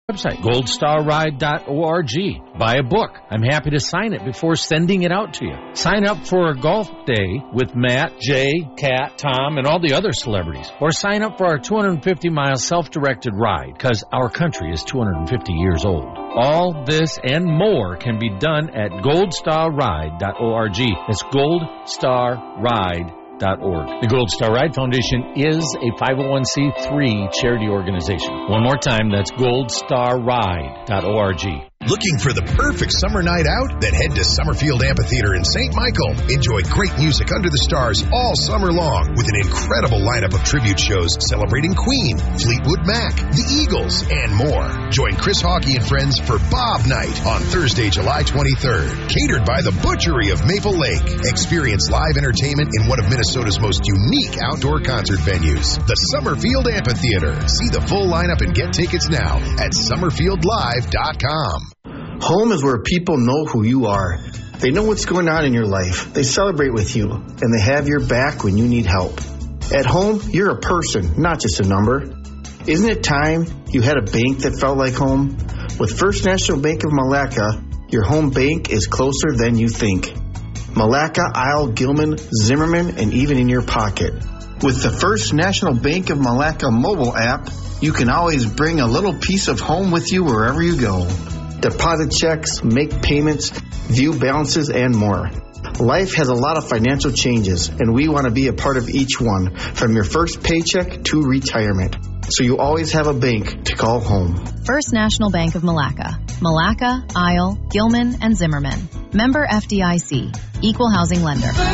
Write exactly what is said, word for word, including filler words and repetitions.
website, gold star ride dot org. Buy a book. I'm happy to sign it before sending it out to you. Sign up for a golf day with Matt, Jay, Kat, Tom, and all the other celebrities. Or sign up for our two hundred fifty mile self-directed ride, because our country is two hundred fifty years old. All this and more can be done at gold star ride dot org. That's gold star ride dot org. The Gold Star Ride Foundation is a five oh one c three charity organization. One more time, that's gold star ride dot org. Looking for the perfect summer night out? Then head to Summerfield Amphitheater in Saint Michael. Enjoy great music under the stars all summer long with an incredible lineup of tribute shows celebrating Queen, Fleetwood Mac, the Eagles, and more. Join Chris Hawkey and friends for Bob Night on Thursday, July twenty-third. Catered by the Butchery of Maple Lake. Experience live entertainment in one of Minnesota's most unique outdoor concert venues, the Summerfield Amphitheater. See the full lineup and get tickets now at summerfield live dot com. Home is where people know who you are. They know what's going on in your life. They celebrate with you, and they have your back when you need help. At home, you're a person, not just a number. Isn't it time you had a bank that felt like home? With First National Bank of Malacca, your home bank is closer than you think. Malacca, Isle, Gilman, Zimmerman, and even in your pocket. With the First National Bank of Malacca mobile app, you can always bring a little piece of home with you wherever you go. Deposit checks, make payments, view balances, and more. Life has a lot of financial changes, and we want to be a part of each one, from your first paycheck to retirement. So you always have a bank to call home. First National Bank of Malacca. Malacca, Isle, Gilman, and Zimmerman. Member F D I C. Equal housing lender.